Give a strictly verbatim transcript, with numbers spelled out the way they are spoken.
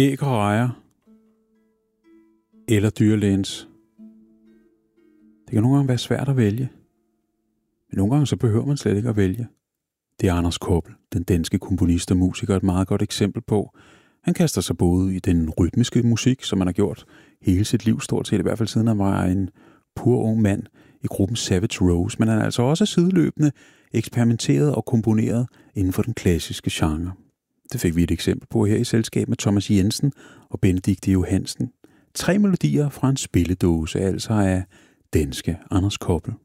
æg og rejer eller dyrlægens. Det kan nogle gange være svært at vælge. Men nogle gange så behøver man slet ikke at vælge. Det er Anders Koppel, den danske komponist og musiker, et meget godt eksempel på. Han kaster sig både i den rytmiske musik, som han har gjort hele sit liv, stort set i hvert fald siden han var en pur ung mand i gruppen Savage Rose, men han er altså også sideløbende eksperimenteret og komponeret inden for den klassiske genre. Det fik vi et eksempel på her i selskab med Thomas Jensen og Benedikte Johansen. Tre melodier fra en spilledåse, altså af danske Anders Koppel.